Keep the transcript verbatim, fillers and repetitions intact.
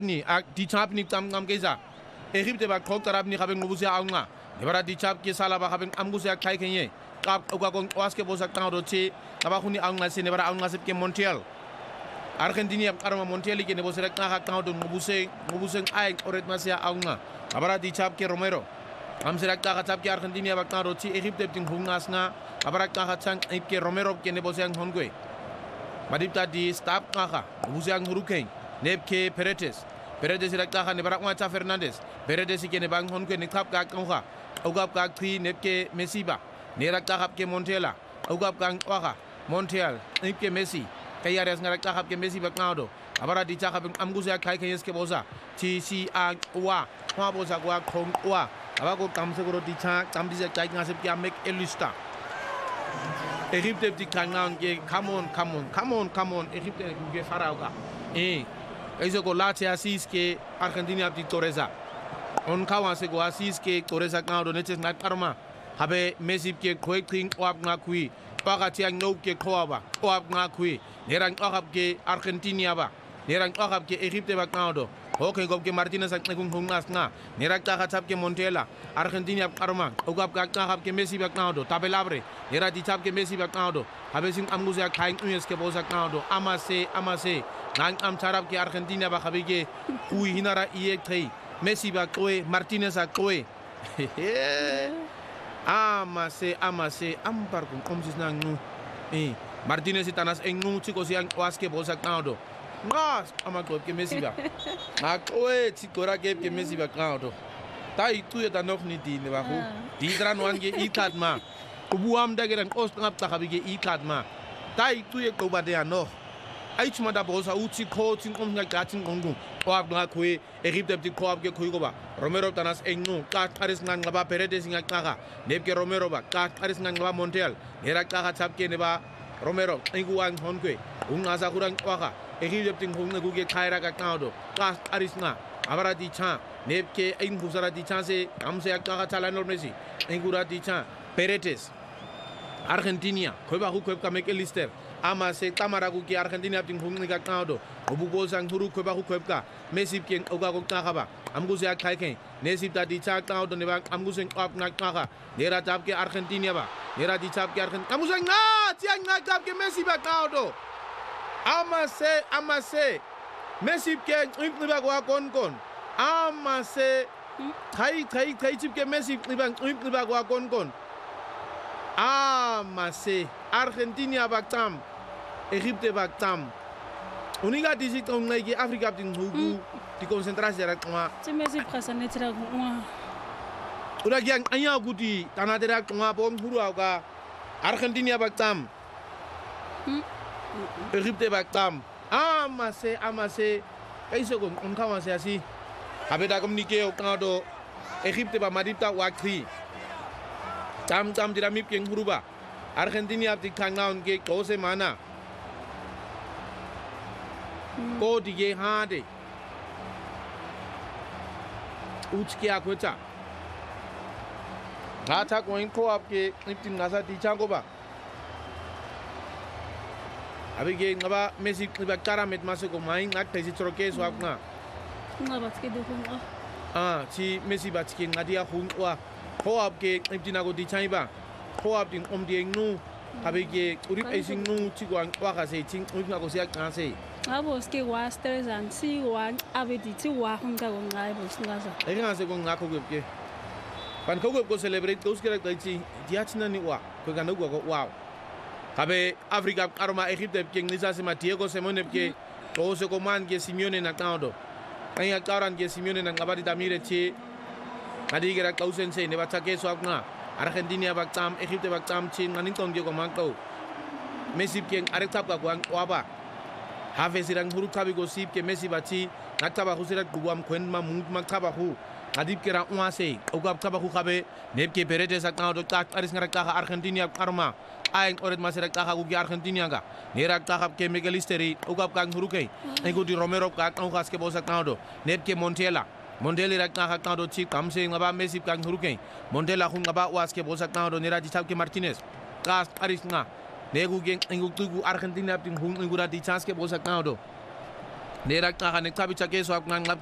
ni ak di chap ni tam ngam keza Egypte ba khok tarab ni khabeng ngubusia aunga nebara di chap ke sala ba khabeng amgusia khai kenye kap uga gong waske bosak tang roche kaba khuni aunga se nebara aunga sep ke Montreal Argentina karma Montreal ke nebo serek na tang do ngubuse ngubuse ai oret masia aunga abara di chap ke Romero am serek ta chap ke Argentina ba tang roche Egypte ting hungas nga abara ta chang ke Romero ke nebo siang hongwe madipta di stop ngaka ngubuse ang hurukeng nebke Paredes Paredes rakta kha ne barak ma cha Fernandes Paredes ke ne bang hon ko ne khap ka kha ugap ka thi nebke Messi ba ne rakta khap ke Montela ugap ka kha Montreal nebke Messi kayares ngarak khap ke Messi ba ngado abara di cha khap am gusa khai khayes ke bosa ti si a wa wa bosa kwa khong wa aba ko kam se ko di cha kam di sa chai nga se pya mek elista Egypte di kangan ke come on come on come on come on Egypte ke farauka eh Eso ko late asis ke Argentina di Torreza. On kawan se ko asis ke Torreza ngado netes ngat karma. Habe Messi ke khoi thing wap nga kui. Paka tiang no ke khoaba. Wap nga kui. Nerang akap ke Argentina ba. Nerang akap ke Egypte ba ngado. Okay ko ke Martinez ak ngung hungas nga. Nerak ta khatap ke Montela. Argentina karma. Ugap ka akap ke Messi ba ngado. Tabelabre. Nera di tap ke Messi ba ngado. Habe sing amgusia kain uyes ke bosa ngado. Amase amase. Nang am tarab ke Argentina ba khabige hui hinara iek thai Messi ba koe Martinez a koe amase amase ampar kum komsis nang nu eh Martinez itanas engu chiko siang waske bosa knado ngas ama ko ke Messi ba na koe chikora ke ke Messi ba knado tai tu eta nok ni di ne ba hu di dran wange ikat ma kubuam dageran ost ngap ta khabige ikat ma tai tu e ko ba de ano ai chuma da bosa uchi ko chin kom nga gatin gongu wap nga khoi Egypte ti ko ap ke khoi ko ba Romero tanas engu ka Paris nga ngaba Paredes nga kaka neb ke Romero ba ka Paris nga ngaba Montreal era ka chap ke ne ba Romero engu wang hon kwe un asa kurang waka Egypte ti hong ngu ke khaira ka kaudo ka Paris nga abara di cha neb ke engu sara di cha se am se ka chala no Messi engu ra di cha Paredes Argentina khoi ba khu khoi ka mek Lister ama se tamaragu ki Argentina ting hung ni ka kaudo obu bol sang huru ko ba ku ka Messi ki oga ko ka ba amgu se khai khai nesip ta di cha kaudo ne ba amgu se op na ka nera tap ke Argentina ba nera di chap ke Argentina amgu se nga tiang na tap ke Messi ba kaudo ama se ama se Messi ke ip ni ba ko kon kon ama se thai thai thai chip ke Messi ni ba ip ni ba ko kon kon ama se Argentina ba tam Egypte ba tam uniga di sit on ngai Afrika tin hugu di konsentrasi ra kwa te Messi presa netra kwa ura yang anya gudi tanadera kwa bom huru aga Argentina ba tam Egypte ba tam amase amase kaiso gon on kawan se asi habeda komunike o kado Egypte ba madipta wakri tam tam diramip keng huru ba Argentina ap dikangnaun ke ko se mana ko dige hade uchke akweta gata ko in ko ap ke niptin ngasa di chango ba abige ngaba Messi ba karamet masuk ko main ngat pesi troke so akna ngaba tske de ko ah si Messi ba tske ngadia hunwa ko ap ke niptin ago di chaiba ko ap din om di nu habige urip ai sing nu chi kwang wa ka se ching urip ko sia ka se abo ske wa stress an si wa abedi ti wa hon ka gon ngai bo singa sa ai nga se ko nga ko ke pan ko ko celebrate ko ske ra chi dia china ni wa ko ga no ko wow habe Afrika arma Egypte ke ngisa se ma Diego Simeone ke ko se ko man ke Simeone na kaudo ai akaran ke Simeone na ngabadi damire chi adi gera kausen se ne ba ta ke so akna Argentina ba tam Egypte ba tam chin nganing tong ge ko mangko Messi ke arek tap ka kwang waba have sirang huru tabi go sip ke Messi ba chi nakaba husira guam kwen ma mung makaba hu adip ke ra uase ogab kaba hu khabe neb ke Paredes akna do tak aris ngara ka Argentina karma ay oret masira ka gu Argentina ga nera ka khab ke Megalisteri ogab ka huru ke ay go di Romero ka ka khas ke bosa ka do neb ke Montela Montela rak na ka do chi kam se ngaba Messi ka huru ke Montela khu ngaba was ke bosa ka do nera di chap ke Martinez kas aris nga negu geng ngu tugu Argentina tin hung ngura di chance ke bosa ka do nera qaha nechabi chakeso akunqanqa